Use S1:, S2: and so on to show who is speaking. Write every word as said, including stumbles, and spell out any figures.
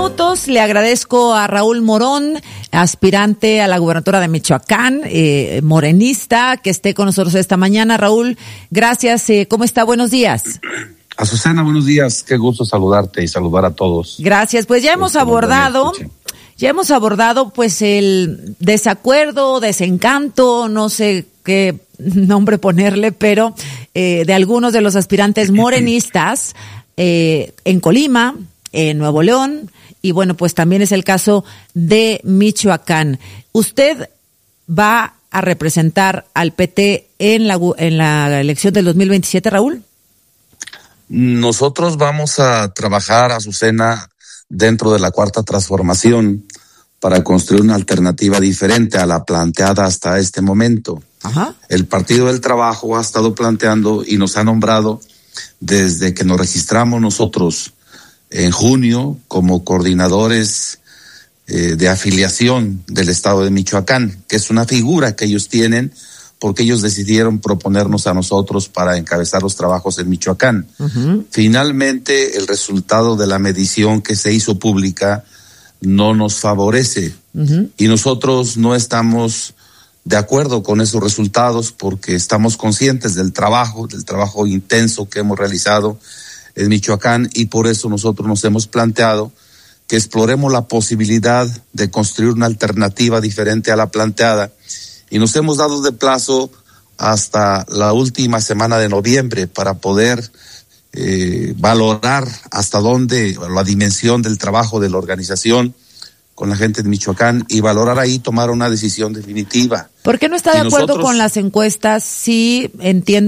S1: minutos. Le agradezco a Raúl Morón, aspirante a la gubernatura de Michoacán, eh, morenista, que esté con nosotros esta mañana. Raúl, gracias. Eh, ¿Cómo está? Buenos días.
S2: Azucena, buenos días. Qué gusto saludarte y saludar a todos.
S1: Gracias. Pues ya hemos abordado, ya hemos abordado pues el desacuerdo, desencanto, no sé qué nombre ponerle, pero eh, de algunos de los aspirantes morenistas eh, en Colima, en Nuevo León, y bueno, pues también es el caso de Michoacán. ¿Usted va a representar al P T en la, en la elección del dos mil veintisiete, Raúl?
S2: Nosotros vamos a trabajar, Azucena, dentro de la Cuarta Transformación para construir una alternativa diferente a la planteada hasta este momento. Ajá. El Partido del Trabajo ha estado planteando y nos ha nombrado desde que nos registramos nosotros en junio como coordinadores eh, de afiliación del Estado de Michoacán, que es una figura que ellos tienen porque ellos decidieron proponernos a nosotros para encabezar los trabajos en Michoacán. Uh-huh. Finalmente, el resultado de la medición que se hizo pública no nos favorece. Uh-huh. Y nosotros no estamos de acuerdo con esos resultados porque estamos conscientes del trabajo, del trabajo intenso que hemos realizado en Michoacán, y por eso nosotros nos hemos planteado que exploremos la posibilidad de construir una alternativa diferente a la planteada, y nos hemos dado de plazo hasta la última semana de noviembre para poder eh, valorar hasta dónde, la dimensión del trabajo de la organización con la gente de Michoacán, y valorar ahí, tomar una decisión definitiva.
S1: ¿Por qué no está de acuerdo nosotros con las encuestas? Sí, entiendo